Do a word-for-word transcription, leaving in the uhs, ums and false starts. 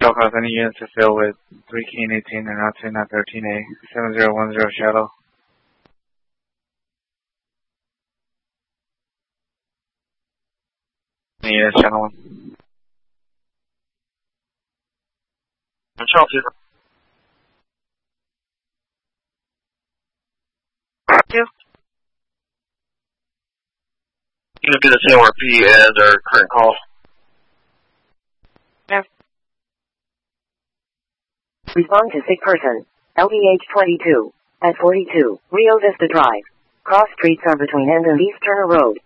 Cause any units to fill with three key and eighteen and not ten, not thirteen A. seven zero one zero Shadow. Any units, Channel one. Control two. Two. You can do the same R P as our current call. No. Respond to sick person. L B H twenty-two. At forty-two. Rio Vista Drive. Cross streets are between End and East Turner Road.